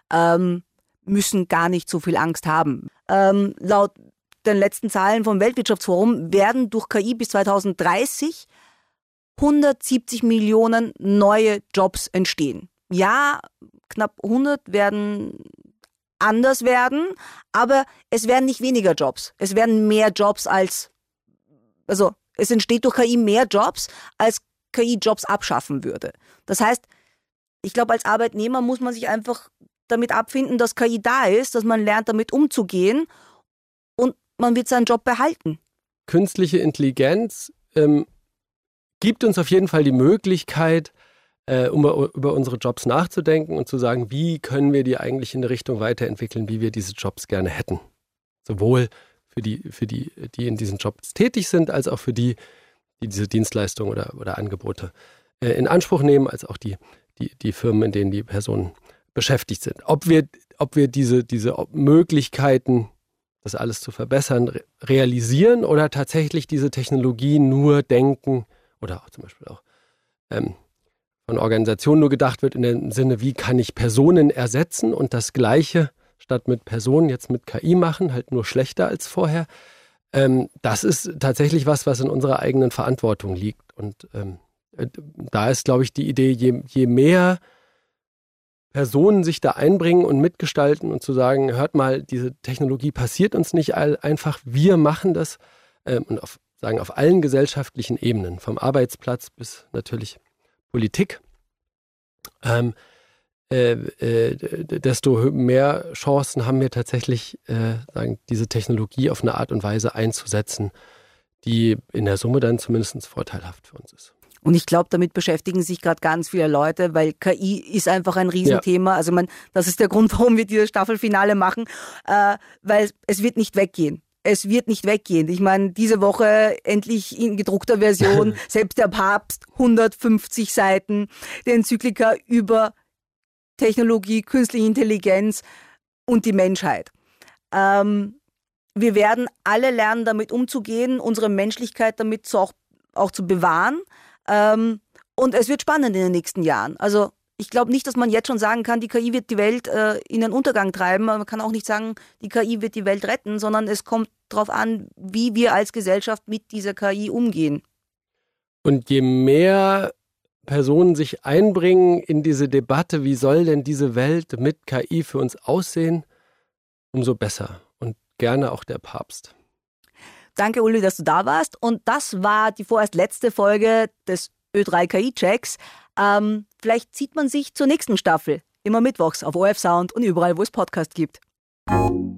müssen gar nicht so viel Angst haben. Laut den letzten Zahlen vom Weltwirtschaftsforum werden durch KI bis 2030 170 Millionen neue Jobs entstehen. Ja, knapp 100 werden anders werden, aber es werden nicht weniger Jobs. Es werden mehr Jobs also es entsteht durch KI mehr Jobs, als KI Jobs abschaffen würde. Das heißt, ich glaube, als Arbeitnehmer muss man sich einfach damit abfinden, dass KI da ist, dass man lernt, damit umzugehen und man wird seinen Job behalten. Künstliche Intelligenz gibt uns auf jeden Fall die Möglichkeit, über unsere Jobs nachzudenken und zu sagen, wie können wir die eigentlich in eine Richtung weiterentwickeln, wie wir diese Jobs gerne hätten. Sowohl für die in diesen Jobs tätig sind, als auch für die diese Dienstleistungen oder Angebote in Anspruch nehmen, als auch die Firmen, in denen die Personen beschäftigt sind. Ob wir diese Möglichkeiten, das alles zu verbessern, realisieren oder tatsächlich diese Technologie nur denken oder auch zum Beispiel auch von Organisationen nur gedacht wird in dem Sinne, wie kann ich Personen ersetzen und das Gleiche statt mit Personen jetzt mit KI machen, halt nur schlechter als vorher. Das ist tatsächlich was in unserer eigenen Verantwortung liegt. Und da ist, glaube ich, die Idee, je mehr Personen sich da einbringen und mitgestalten und zu sagen, hört mal, diese Technologie passiert uns nicht einfach, wir machen das und auf allen gesellschaftlichen Ebenen, vom Arbeitsplatz bis natürlich Politik, desto mehr Chancen haben wir tatsächlich, diese Technologie auf eine Art und Weise einzusetzen, die in der Summe dann zumindest vorteilhaft für uns ist. Und ich glaube, damit beschäftigen sich gerade ganz viele Leute, weil KI ist einfach ein Riesenthema. Ja. Also das ist der Grund, warum wir dieses Staffelfinale machen, weil es wird nicht weggehen. Es wird nicht weggehen. Ich meine, diese Woche endlich in gedruckter Version, selbst der Papst, 150 Seiten, die Enzyklika über Technologie, künstliche Intelligenz und die Menschheit. Wir werden alle lernen, damit umzugehen, unsere Menschlichkeit damit auch zu bewahren. Und es wird spannend in den nächsten Jahren. Also ich glaube nicht, dass man jetzt schon sagen kann, die KI wird die Welt in den Untergang treiben. Aber man kann auch nicht sagen, die KI wird die Welt retten, sondern es kommt darauf an, wie wir als Gesellschaft mit dieser KI umgehen. Und je mehr Personen sich einbringen in diese Debatte, wie soll denn diese Welt mit KI für uns aussehen, umso besser. Und gerne auch der Papst. Danke, Uli, dass du da warst. Und das war die vorerst letzte Folge des Ö3 KI-Checks. Vielleicht sieht man sich zur nächsten Staffel. Immer mittwochs auf ORF Sound und überall, wo es Podcast gibt.